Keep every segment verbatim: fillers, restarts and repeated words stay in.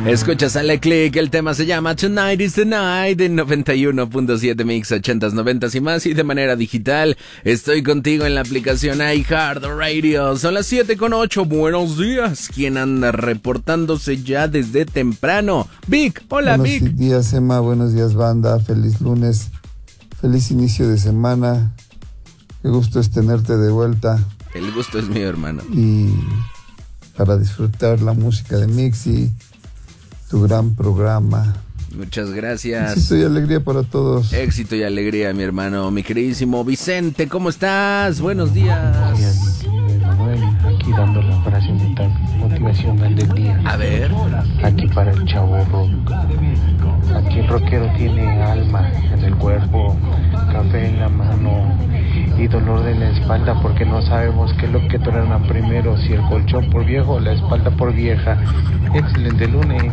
Escuchas a Le Click, el tema se llama Tonight is the Night en noventa y uno punto siete Mix, ochentas, noventas y más, y de manera digital. Estoy contigo en la aplicación iHeartRadio. Son las siete con ocho. Buenos días. ¿Quién anda reportándose ya desde temprano? Vic, hola. Buenos Vic. Buenos días, Emma. Buenos días, banda. Feliz lunes. Feliz inicio de semana. Qué gusto es tenerte de vuelta. El gusto es mío, hermano. Y para disfrutar la música de Mixi, tu gran programa. Muchas gracias. Éxito y alegría para todos. Éxito y alegría, mi hermano. Mi queridísimo Vicente, ¿cómo estás? Buenos días. Buenos días, mi querido Emanuel. Aquí dando la frase motivacional del día. A ver. Aquí para el chavo rock. Aquí el rockero tiene alma en el cuerpo, café en la mano y dolor de la espalda porque no sabemos qué es lo que truena primero, si el colchón por viejo o la espalda por vieja. Excelente lunes.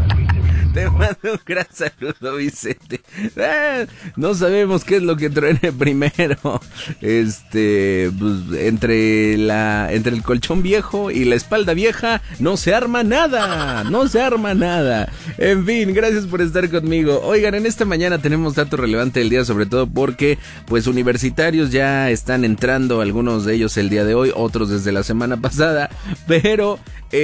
Te mando un gran saludo, Vicente. Ah, no sabemos qué es lo que truene primero. Este, pues, entre la, entre el colchón viejo y la espalda vieja, no se arma nada. No se arma nada. En fin, gracias por estar conmigo. Oigan, en esta mañana tenemos dato relevante del día, sobre todo porque, pues, universitarios ya están entrando, algunos de ellos el día de hoy, otros desde la semana pasada. Pero,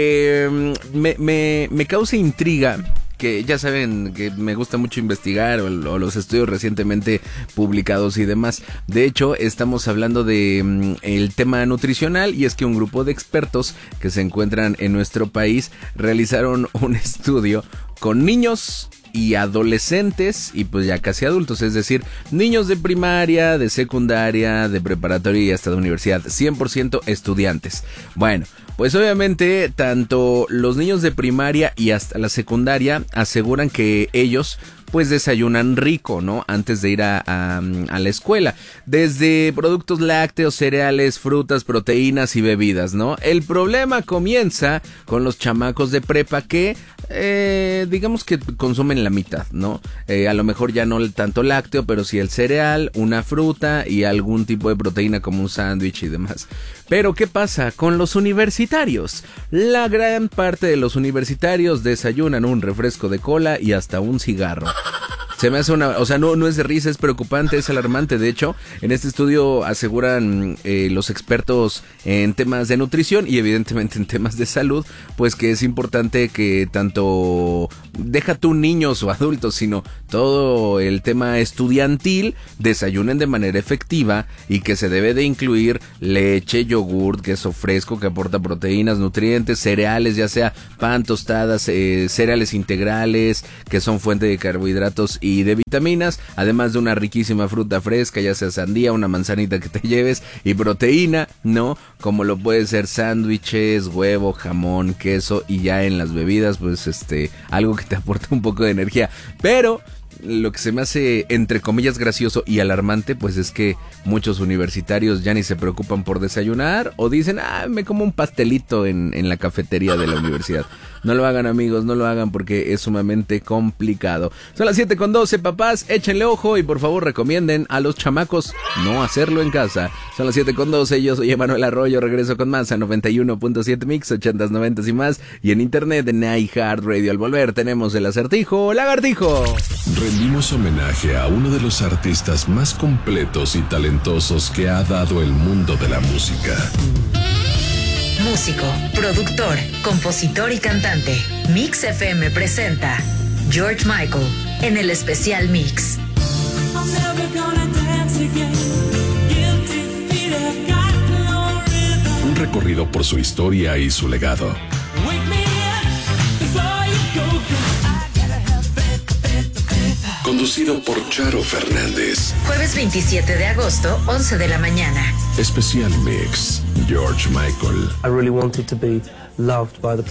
eh, me, me, me causa intriga, que ya saben que me gusta mucho investigar o, o los estudios recientemente publicados y demás. De hecho, estamos hablando de mm, el tema nutricional, y es que un grupo de expertos que se encuentran en nuestro país realizaron un estudio con niños y adolescentes y pues ya casi adultos, es decir, niños de primaria, de secundaria, de preparatoria y hasta de universidad, cien por ciento estudiantes. Bueno, pues obviamente tanto los niños de primaria y hasta la secundaria aseguran que ellos pues desayunan rico, ¿no? Antes de ir a, a, a la escuela. Desde productos lácteos, cereales, frutas, proteínas y bebidas, ¿no? El problema comienza con los chamacos de prepa que, eh, digamos que consumen la mitad, ¿no? Eh, a lo mejor ya no tanto lácteo, pero sí el cereal, una fruta y algún tipo de proteína como un sándwich y demás. Pero ¿qué pasa con los universitarios? La gran parte de los universitarios desayunan un refresco de cola y hasta un cigarro. Se me hace una, o sea, no, no es de risa, es preocupante, es alarmante. De hecho, en este estudio aseguran eh, los expertos en temas de nutrición y evidentemente en temas de salud, pues que es importante que tanto, deja tú niños o adultos, sino todo el tema estudiantil desayunen de manera efectiva, y que se debe de incluir leche, yogurt, queso fresco que aporta proteínas, nutrientes, cereales, ya sea pan, tostadas, eh, cereales integrales que son fuente de carbohidratos y de vitaminas, además de una riquísima fruta fresca, ya sea sandía, una manzanita que te lleves, y proteína, ¿no? Como lo puede ser sándwiches, huevo, jamón, queso, y ya en las bebidas, pues este, algo que te aporta un poco de energía. Pero lo que se me hace, entre comillas, gracioso y alarmante, pues es que muchos universitarios ya ni se preocupan por desayunar, o dicen, ah, me como un pastelito en, en la cafetería de la universidad. No lo hagan, amigos, no lo hagan, porque es sumamente complicado. Son las siete con doce, papás, échenle ojo y por favor recomienden a los chamacos no hacerlo en casa. Son las siete con doce, yo soy Emanuel Arroyo, regreso con más a noventa y uno punto siete Mix, ochentas, noventas y más, y en internet en iHeartRadio. Al volver tenemos el acertijo lagartijo. Rendimos homenaje a uno de los artistas más completos y talentosos que ha dado el mundo de la música. Músico, productor, compositor y cantante. Mix F M presenta George Michael en el especial Mix. Un recorrido por su historia y su legado. Conducido por Charo Fernández. Jueves veintisiete de agosto, once de la mañana. Especial Mix, George Michael. I really wanted to be loved by the